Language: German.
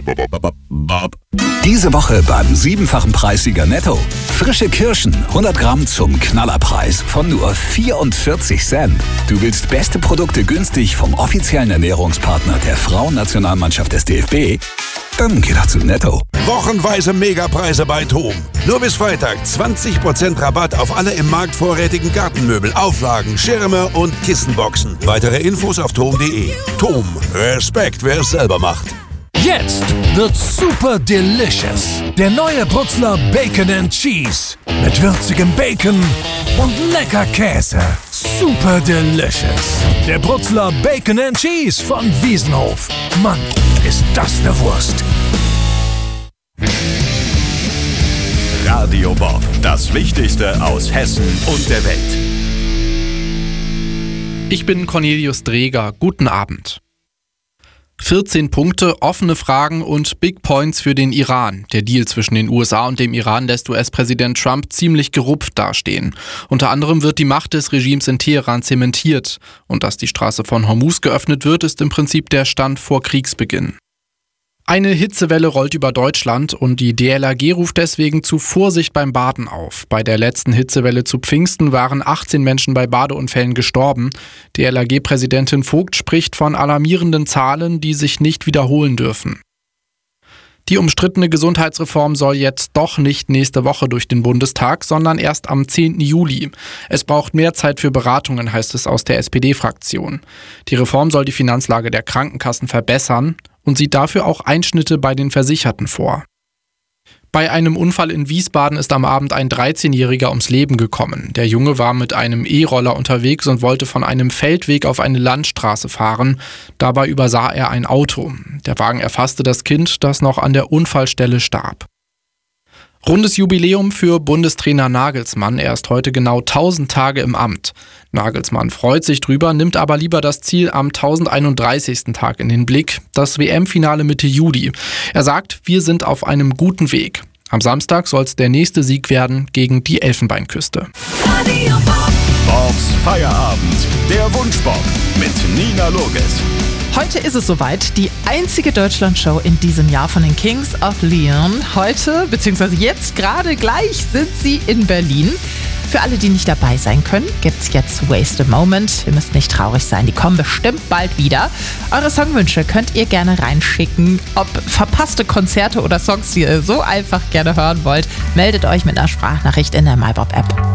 Diese Woche beim 7-fachen Preissieger Netto. Frische Kirschen, 100 Gramm zum Knallerpreis von nur 44 Cent. Du willst beste Produkte günstig vom offiziellen Ernährungspartner der Frauennationalmannschaft des DFB? Dann geh doch zu Netto. Wochenweise Megapreise bei TOM. Nur bis Freitag 20% Rabatt auf alle im Markt vorrätigen Gartenmöbel, Auflagen, Schirme und Kissenboxen. Weitere Infos auf tom.de. TOM. Respekt, wer es selber macht. Jetzt wird's super delicious. Der neue Brutzler Bacon and Cheese. Mit würzigem Bacon und lecker Käse. Super delicious. Der Brutzler Bacon and Cheese von Wiesenhof. Mann, ist das eine Wurst. Radio Bob, das Wichtigste aus Hessen und der Welt. Ich bin Cornelius Dreger. Guten Abend. 14 Punkte, offene Fragen und Big Points für den Iran. Der Deal zwischen den USA und dem Iran lässt US-Präsident Trump ziemlich gerupft dastehen. Unter anderem wird die Macht des Regimes in Teheran zementiert. Und dass die Straße von Hormuz geöffnet wird, ist im Prinzip der Stand vor Kriegsbeginn. Eine Hitzewelle rollt über Deutschland und die DLRG ruft deswegen zu Vorsicht beim Baden auf. Bei der letzten Hitzewelle zu Pfingsten waren 18 Menschen bei Badeunfällen gestorben. DLRG-Präsidentin Vogt spricht von alarmierenden Zahlen, die sich nicht wiederholen dürfen. Die umstrittene Gesundheitsreform soll jetzt doch nicht nächste Woche durch den Bundestag, sondern erst am 10. Juli. Es braucht mehr Zeit für Beratungen, heißt es aus der SPD-Fraktion. Die Reform soll die Finanzlage der Krankenkassen verbessern und sieht dafür auch Einschnitte bei den Versicherten vor. Bei einem Unfall in Wiesbaden ist am Abend ein 13-Jähriger ums Leben gekommen. Der Junge war mit einem E-Roller unterwegs und wollte von einem Feldweg auf eine Landstraße fahren. Dabei übersah er ein Auto. Der Wagen erfasste das Kind, das noch an der Unfallstelle starb. Rundes Jubiläum für Bundestrainer Nagelsmann. Er ist heute genau 1000 Tage im Amt. Nagelsmann freut sich drüber, nimmt aber lieber das Ziel am 1031. Tag in den Blick, das WM-Finale Mitte Juli. Er sagt, wir sind auf einem guten Weg. Am Samstag soll es der nächste Sieg werden gegen die Elfenbeinküste. Bobs Feierabend, der Wunschbob mit Nina Loges. Heute ist es soweit, die einzige Deutschlandshow in diesem Jahr von den Kings of Leon. Heute, beziehungsweise jetzt gerade gleich, sind sie in Berlin. Für alle, die nicht dabei sein können, gibt's jetzt Waste a Moment. Ihr müsst nicht traurig sein, die kommen bestimmt bald wieder. Eure Songwünsche könnt ihr gerne reinschicken. Ob verpasste Konzerte oder Songs, die ihr so einfach gerne hören wollt, meldet euch mit einer Sprachnachricht in der MyBob-App.